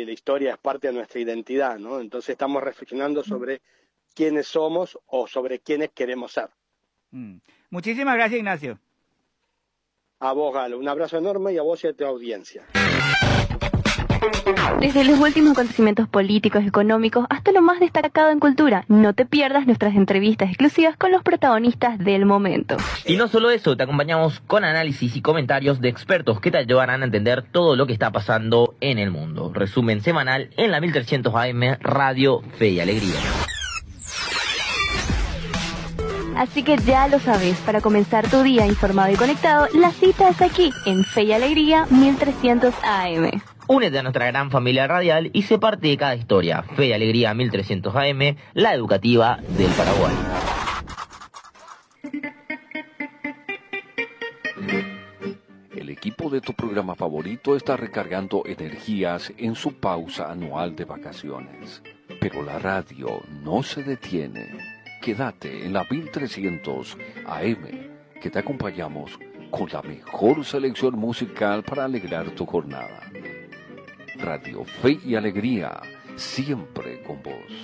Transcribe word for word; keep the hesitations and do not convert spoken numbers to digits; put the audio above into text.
y la historia es parte de nuestra identidad, ¿no? Entonces estamos reflexionando sobre quiénes somos o sobre quiénes queremos ser. Mm. Muchísimas gracias, Ignacio. A vos, Galo, un abrazo enorme y a vos y a tu audiencia. Desde los últimos acontecimientos políticos, económicos, hasta lo más destacado en cultura, no te pierdas nuestras entrevistas exclusivas con los protagonistas del momento. Y no solo eso, te acompañamos con análisis y comentarios de expertos que te ayudarán a entender todo lo que está pasando en el mundo. Resumen semanal en la mil trescientos A M, Radio Fe y Alegría. Así que ya lo sabes, para comenzar tu día informado y conectado, la cita es aquí, en Fe y Alegría mil trescientos A M. Únete a nuestra gran familia radial y sé parte de cada historia. Fe y Alegría mil trescientos A M, la educativa del Paraguay. El equipo de tu programa favorito está recargando energías en su pausa anual de vacaciones. Pero la radio no se detiene. Quédate en la mil trescientos A M, que te acompañamos con la mejor selección musical para alegrar tu jornada. Radio Fe y Alegría, siempre con vos.